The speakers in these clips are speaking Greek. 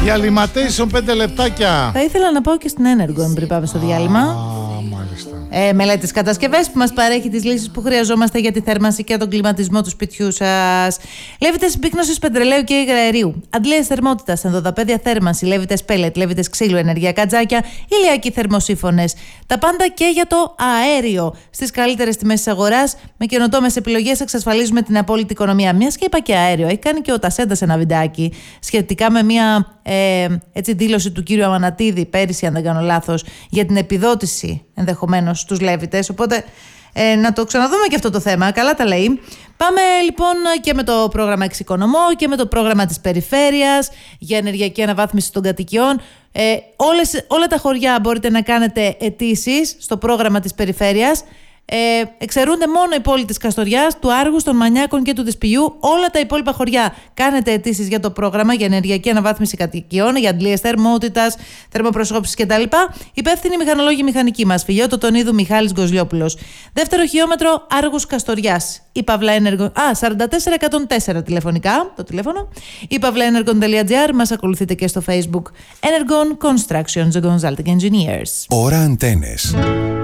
Διαλυματation 5 λεπτάκια. Θα ήθελα να πάω και στην Energon πριν πάμε στο διάλειμμα. Μελέτης κατασκευές που μας παρέχει τις λύσεις που χρειαζόμαστε για τη θέρμανση και τον κλιματισμό του σπιτιού σας. Λέβητες πύκνωσης πετρελαίου και υγραερίου, αντλίες θερμότητας, ενδοδαπέδια θέρμανση, λέβητες πέλετ, λέβητες ξύλου, ενεργειακά τζάκια, ηλιακοί θερμοσύφωνες. Τα πάντα και για το αέριο. Στις καλύτερες τιμές της αγοράς, με καινοτόμες επιλογές εξασφαλίζουμε την απόλυτη οικονομία. Μιας και είπα και αέριο, έχει κάνει και ο Τασέντας ένα βιντεάκι σχετικά με μια δήλωση του κύριου Αμανατίδη πέρυσι, αν δεν κάνω λάθος, για την επιδότηση ενδεχομένως στους λέβητες. Οπότε να το ξαναδούμε και αυτό το θέμα. Καλά τα λέει. Πάμε λοιπόν και με το πρόγραμμα Εξοικονομώ και με το πρόγραμμα της περιφέρειας για ενεργειακή αναβάθμιση των κατοικιών. Όλα τα χωριά μπορείτε να κάνετε αιτήσεις στο πρόγραμμα της περιφέρειας. Εξαιρούνται μόνο η πόλη της Καστοριάς, του Άργους, των Μανιάκων και του Δυσποιού. Όλα τα υπόλοιπα χωριά κάνετε αιτήσεις για το πρόγραμμα για ενεργειακή αναβάθμιση κατοικιών, για αντλίες θερμότητας, θερμοπροσώπησης κτλ. Υπεύθυνη μηχανολόγη μηχανική μας, Φιλιώτο Τονίδου Μιχάλης Γκοζλιόπουλος. Δεύτερο χιλιόμετρο Άργους Καστοριάς. Η Παύλα Energon. 44104 τηλεφωνικά το τηλέφωνο. Η Pavlaenergon.gr. Μας ακολουθείτε και στο Facebook. Energon Construction, The Consulting Engineers. Ώρα αντένες.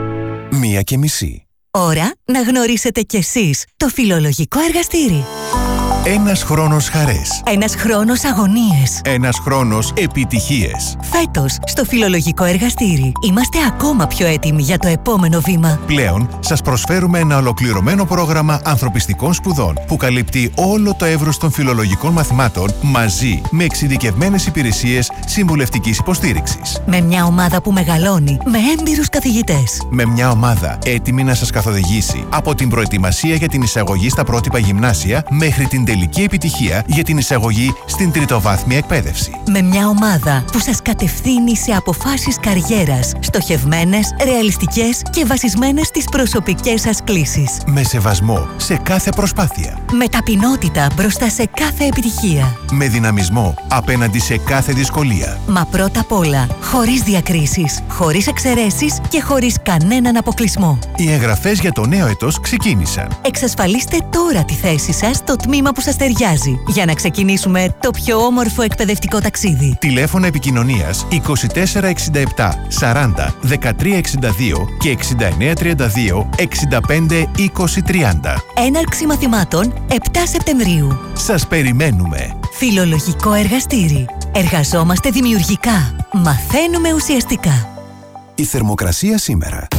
1:30. Ώρα να γνωρίσετε κι εσείς το φιλολογικό εργαστήρι. Ένας χρόνος χαρές. Ένας χρόνος αγωνίες. Ένας χρόνος επιτυχίες. Φέτος, στο φιλολογικό εργαστήρι, είμαστε ακόμα πιο έτοιμοι για το επόμενο βήμα. Πλέον, σας προσφέρουμε ένα ολοκληρωμένο πρόγραμμα ανθρωπιστικών σπουδών που καλύπτει όλο το εύρος των φιλολογικών μαθημάτων μαζί με εξειδικευμένες υπηρεσίες συμβουλευτικής υποστήριξης. Με μια ομάδα που μεγαλώνει, με έμπειρους καθηγητές. Με μια ομάδα έτοιμη να σας καθοδηγήσει από την προετοιμασία για την εισαγωγή στα πρότυπα γυμνάσια μέχρι την τελική επιτυχία για την εισαγωγή στην τριτοβάθμια εκπαίδευση. Με μια ομάδα που σας κατευθύνει σε αποφάσεις καριέρας, στοχευμένες, ρεαλιστικές και βασισμένες στις προσωπικές σας κλίσεις. Με σεβασμό σε κάθε προσπάθεια. Με ταπεινότητα μπροστά σε κάθε επιτυχία. Με δυναμισμό απέναντι σε κάθε δυσκολία. Μα πρώτα απ' όλα, χωρίς διακρίσεις, χωρίς εξαιρέσεις και χωρίς κανέναν αποκλεισμό. Οι εγγραφές για το νέο έτος ξεκίνησαν. Εξασφαλίστε τώρα τη θέση σας στο τμήμα που σας ταιριάζει για να ξεκινήσουμε το πιο όμορφο εκπαιδευτικό ταξίδι. Τηλέφωνα επικοινωνίας 2467 40 1362 και 6932 65 20 30. Έναρξη μαθημάτων 7 Σεπτεμβρίου. Σας περιμένουμε. Φιλολογικό εργαστήρι. Εργαζόμαστε δημιουργικά. Μαθαίνουμε ουσιαστικά. Η θερμοκρασία σήμερα.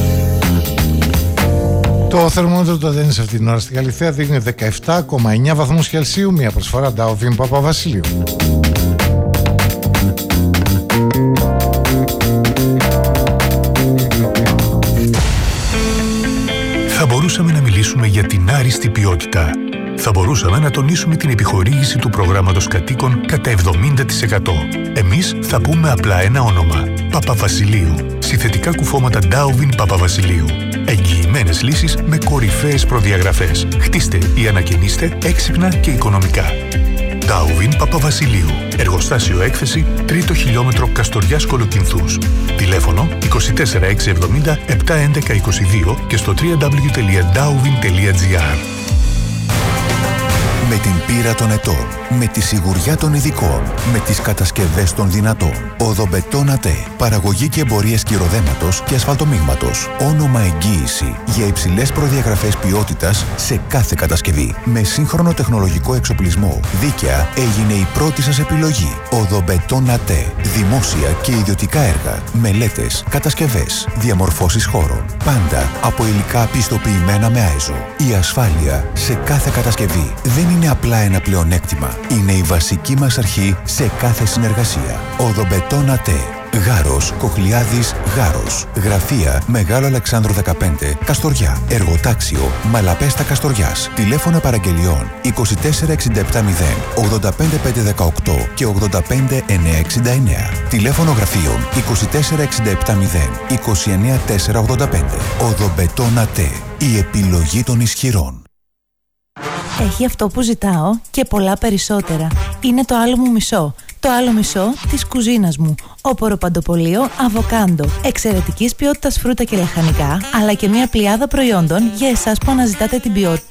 Το θερμόμετρο το δένει σε αυτήν την ώρα στη Καλυθέα δείχνει 17,9 βαθμούς Κελσίου, μια προσφορά Ντάουβιν Παπαβασιλείου. Θα μπορούσαμε να μιλήσουμε για την άριστη ποιότητα. Θα μπορούσαμε να τονίσουμε την επιχορήγηση του προγράμματος κατοίκων κατά 70%. Εμείς θα πούμε απλά ένα όνομα. Παπαβασιλείου. Συνθετικά κουφώματα Ντάουβιν Παπαβασιλείου. Εγγυημένες λύσεις με κορυφαίες προδιαγραφές. Χτίστε ή ανακαινίστε έξυπνα και οικονομικά. Ντάουβιν Παπαβασιλείου. Εργοστάσιο έκθεση 3ο χιλιόμετρο Καστοριάς Κολοκυνθούς. Τηλέφωνο 24670 711 22 και στο www.dauvin.gr. Με την πείρα των ετών, με τη σιγουριά των ειδικών, με τις κατασκευές των δυνατών. Οδομπετόν ΑΤΕ. Παραγωγή και εμπορίες κυροδέματος και ασφαλτομίγματος. Όνομα εγγύηση για υψηλές προδιαγραφές ποιότητας σε κάθε κατασκευή. Με σύγχρονο τεχνολογικό εξοπλισμό. Δίκαια έγινε η πρώτη σας επιλογή. Οδομπετόν ΑΤΕ. Δημόσια και ιδιωτικά έργα. Μελέτες, κατασκευές, διαμορφώσεις χώρων. Πάντα από υλικά πιστοποιημένα με ΆΕΖΟ. Η ασφάλεια σε κάθε κατασκευή δεν είναι απλά ένα πλεονέκτημα. Είναι η βασική μας αρχή σε κάθε συνεργασία. Οδομπετόν ΑΤΕ. Γάρος, Κοχλιάδης, Γάρος. Γραφεία Μεγάλο Αλεξάνδρου 15, Καστοριά. Εργοτάξιο Μαλαπέστα Καστοριάς. Τηλέφωνα παραγγελιών 24670 85518 και 85969. Τηλέφωνο γραφείων 24670 29485. Οδομπετόν ΑΤΕ. Η επιλογή των ισχυρών. Έχει αυτό που ζητάω και πολλά περισσότερα. Είναι το άλλο μου μισό. Το άλλο μισό της κουζίνας μου. Όπορο παντοπολείο αβοκάντο. Εξαιρετικής ποιότητας φρούτα και λαχανικά, αλλά και μια πλειάδα προϊόντων για εσάς που αναζητάτε την ποιότητα στη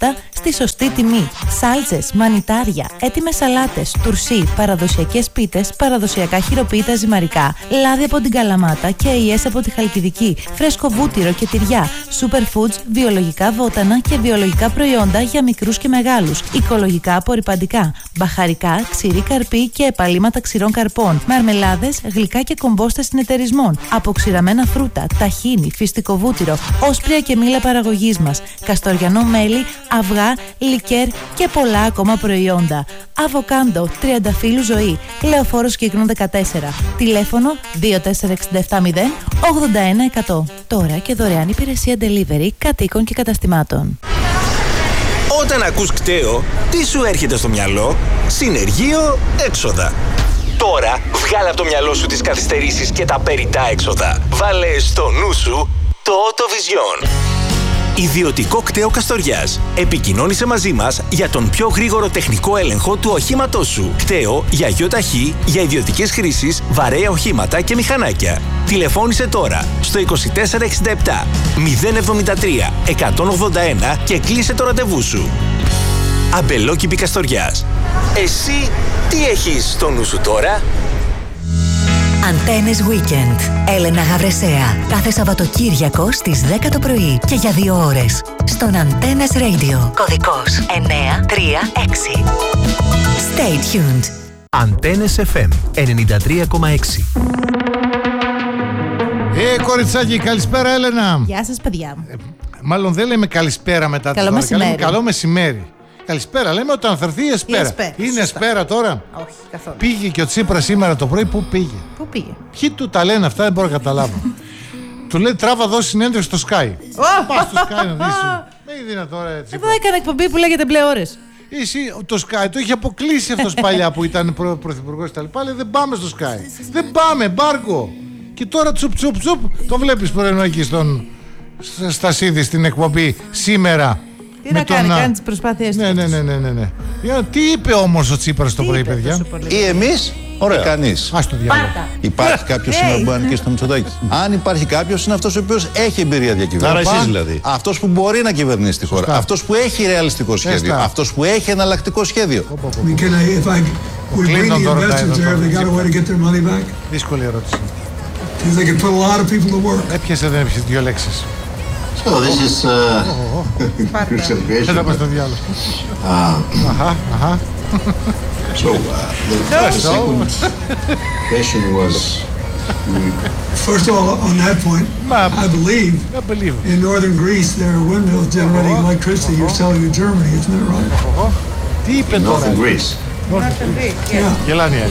στη σωστή τιμή. Σάλτσες, μανιτάρια, έτοιμες σαλάτες, τουρσί, παραδοσιακές πίτες, παραδοσιακά χειροποίητα ζυμαρικά, λάδι από την Καλαμάτα και αειές από τη Χαλκιδική, φρέσκο βούτυρο και τυριά, superfoods, βιολογικά βότανα και βιολογικά προϊόντα για μικρούς και μεγάλους, οικολογικά απορρυπαντικά, μπαχαρικά, ξηρή καρπή και επαλήματα ξηρών καρπών, μαρμελάδες, γλυκά και κομπόστες συνεταιρισμών, αποξηραμένα φρούτα, ταχίνι, φυστικό βούτυρο, όσπρια και μήλα παραγωγής μας, καστοριανό μέλι, αυγά, λικέρ και πολλά ακόμα προϊόντα. Αβοκάντο, τριανταφύλου ζωή, Λεωφόρος Κύκνο 14. Τηλέφωνο 24670 81100. Τώρα και δωρεάν υπηρεσία delivery κατοίκων και καταστημάτων. Όταν ακούς κταίο, τι σου έρχεται στο μυαλό? Συνεργείο, έξοδα. Τώρα βγάλε από το μυαλό σου τις καθυστερήσεις και τα περιττά έξοδα. Βάλε στο νου σου το Autovision. Ιδιωτικό κταίο Καστοριάς. Επικοινώνησε μαζί μας για τον πιο γρήγορο τεχνικό έλεγχο του οχήματός σου. Κταίο για ΙΟΤΑΧΗ, για ιδιωτικές χρήσεις, βαρέα οχήματα και μηχανάκια. Τηλεφώνησε τώρα στο 2467 073 181 και κλείσε το ραντεβού σου. Αμπελόκηπη Καστοριάς. Εσύ τι έχεις στο νου σου τώρα? Αντένες Weekend. Έλενα Γαβρεσέα. Κάθε Σαββατοκύριακο στις 10 το πρωί και για 2 ώρες. Στον Αντένες Radio. Κωδικός 936. Stay tuned. Αντένες FM 93,6. Κοριτσάκι, καλησπέρα Έλενα. Γεια σας παιδιά. Μάλλον δεν λέμε καλησπέρα μετά Καλό μεσημέρι. Καλό μεσημέρι. Καλησπέρα, λέμε όταν θα έρθει η εσπέρα. Είναι εσπέρα τώρα? Όχι, καθόλου. Πήγε και ο Τσίπρας σήμερα το πρωί, πού πήγε? Πού πήγε? Ποιοι του τα λένε αυτά, δεν μπορώ να καταλάβω. Του λέει τράβα δώσει συνέντευξη στο Sky. Πας στο Sky να δεις. Δεν είναι δυνατόν ρε Τσίπρα. Εδώ έκανε εκπομπή που λέγεται μπλε ώρες. Εσύ, το Sky το είχε αποκλείσει αυτός παλιά που ήταν πρωθυπουργός και τα λοιπά. Λέει δεν πάμε στο Sky. Δεν πάμε, μπάρκο. Και τώρα τσουπ τσουπ τσουπ το βλέπεις πρωινό εκεί στα Σίδη στην εκπομπή σήμερα. Τι να κάνει τις προσπάθειές του. Ναι. Τι είπε όμως ο Τσίπρας το πρωί, παιδιά? Ή εμείς ή κανείς. Ας το διάλογο. Υπάρχει κάποιος σήμερα που ανήκει στο Μητσοτάκη? Αν υπάρχει κάποιος, είναι αυτός ο οποίος έχει εμπειρία διακυβέρνησης. Άρα εσείς δηλαδή. Αυτός που μπορεί να κυβερνήσει τη χώρα. Αυτός που έχει ρεαλιστικό σχέδιο. Αυτός που έχει εναλλακτικό σχέδιο. Δύσκολη ερώτηση. Έπιασε, δεν έπιασε 2 λέξεις. So this is Δεν θα πας στο διάλογο. So the second question was First of all, on that point, I believe in northern Greece there are windmills generating electricity you're selling to Germany, isn't that right? Τι είπε τώρα? Northern Greece. Γελάνε οι άλλοι.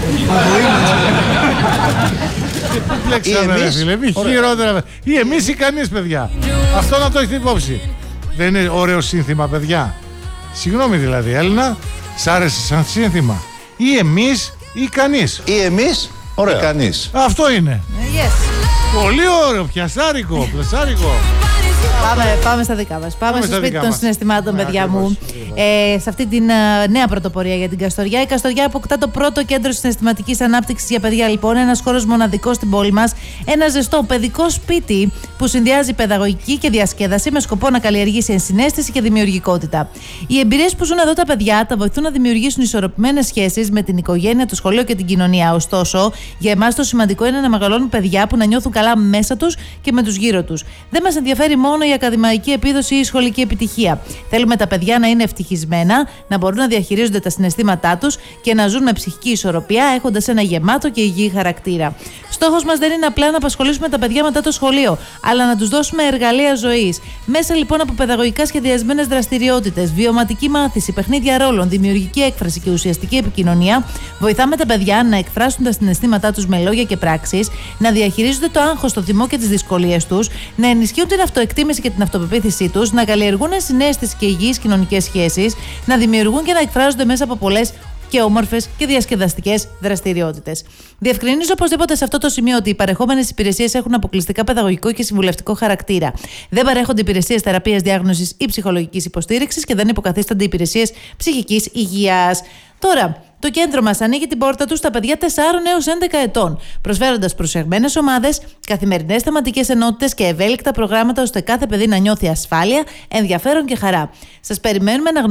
Ή εμείς ή κανείς, παιδιά. Αυτό να το έχετε υπόψη. Δεν είναι ωραίο σύνθημα, παιδιά? Συγγνώμη δηλαδή, Έλληνα, σ' άρεσε σαν σύνθημα? Ή εμείς ή κανείς. Ή εμείς ή κανείς. Αυτό είναι. Yes. Πολύ ωραίο, πιασάρικο, πλασάρικο. Πάμε στα δικά μας. Πάμε στο σπίτι των συναισθημάτων, παιδιά μου. Σε αυτή την νέα πρωτοπορία για την Καστοριά. Η Καστοριά αποκτά το πρώτο κέντρο συναισθηματικής ανάπτυξης για παιδιά, λοιπόν. Ένας χώρος μοναδικός στην πόλη μας. Ένα ζεστό παιδικό σπίτι που συνδυάζει παιδαγωγική και διασκέδαση με σκοπό να καλλιεργήσει ενσυναίσθηση και δημιουργικότητα. Οι εμπειρίες που ζουν εδώ τα παιδιά τα βοηθούν να δημιουργήσουν ισορροπημένες σχέσεις με την οικογένεια, το σχολείο και την κοινωνία. Ωστόσο, για εμάς το σημαντικό είναι να μεγαλώνουν παιδιά που να νιώθουν καλά μέσα τους και με τους γύρω τους. Δεν μας ενδιαφέρει μόνο η ακαδημαϊκή επίδοση ή η σχολική επιτυχία. Θέλουμε τα παιδιά να είναι ευτυχισμένα, να μπορούν να διαχειρίζονται τα συναισθήματά τους και να ζουν με ψυχική ισορροπία, έχοντας ένα γεμάτο και υγιή χαρακτήρα. Στόχος μας δεν είναι απλά να απασχολήσουμε τα παιδιά μετά το σχολείο, αλλά να τους δώσουμε εργαλεία ζωής. Μέσα λοιπόν από παιδαγωγικά σχεδιασμένες δραστηριότητες, βιωματική μάθηση, παιχνίδια ρόλων, δημιουργική έκφραση και ουσιαστική επικοινωνία, βοηθάμε τα παιδιά να εκφράσουν τα συναισθήματά τους με λόγια και πράξεις, να διαχειρίζονται το άγχος, το θυμό και τις δυσκολίες τους, να ενισχύουν την αυτοεκτίμηση και την αυτοπεποίθησή τους, να καλλιεργούν συναίσθηση και υγιείς κοινωνικές σχέσεις, να δημιουργούν και να εκφράζονται μέσα από πολλές και όμορφες και διασκεδαστικές δραστηριότητες. Διευκρινίζω οπωσδήποτε σε αυτό το σημείο ότι οι παρεχόμενες υπηρεσίες έχουν αποκλειστικά παιδαγωγικό και συμβουλευτικό χαρακτήρα. Δεν παρέχονται υπηρεσίες θεραπείας, διάγνωσης ή ψυχολογικής υποστήριξης και δεν υποκαθίστανται υπηρεσίες ψυχικής υγείας. Τώρα, Το κέντρο μας ανοίγει την πόρτα του στα παιδιά 4 έως 11 ετών, προσφέροντας προσεγμένες ομάδες, καθημερινές θεματικές ενότητες και ευέλικτα προγράμματα ώστε κάθε παιδί να νιώθει ασφάλεια, ενδιαφέρον και χαρά. Σας περιμένουμε να